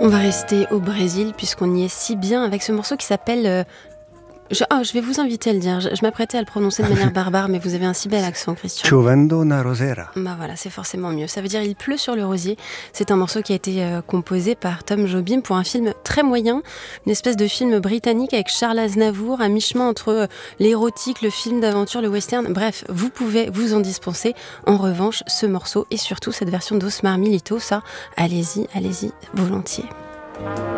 On va rester au Brésil puisqu'on y est si bien avec ce morceau qui s'appelle... je vais vous inviter à le dire. Je m'apprêtais à le prononcer de manière barbare, mais vous avez un si bel accent, Christian. Chovendo na rosera. Bah voilà, c'est forcément mieux. Ça veut dire Il pleut sur le rosier. C'est un morceau qui a été composé par Tom Jobim pour un film très moyen, une espèce de film britannique avec Charles Aznavour, à mi-chemin entre l'érotique, le film d'aventure, le western. Bref, vous pouvez vous en dispenser. En revanche, ce morceau et surtout cette version d'Osmar Milito, ça, allez-y, volontiers.